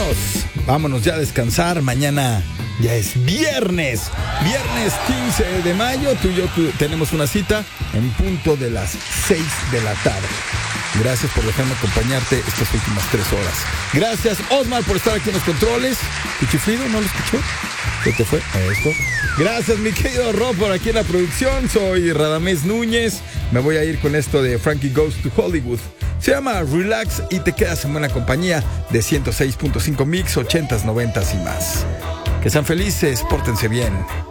Vámonos ya a descansar. Mañana ya es viernes. Viernes 15 de mayo. Tú y yo tenemos una cita en punto de las 6 de la tarde. Gracias por dejarme acompañarte estas últimas 3 horas. Gracias, Osmar, por estar aquí en los controles. ¿Cuchifrido? ¿No lo escuchó? ¿Qué te fue? Esto. Gracias, mi querido Rob, por aquí en la producción. Soy Radamés Núñez. Me voy a ir con esto de Frankie Goes to Hollywood. Se llama Relax y te quedas en buena compañía de 106.5 Mix, 80s, 90s y más. Que sean felices, pórtense bien.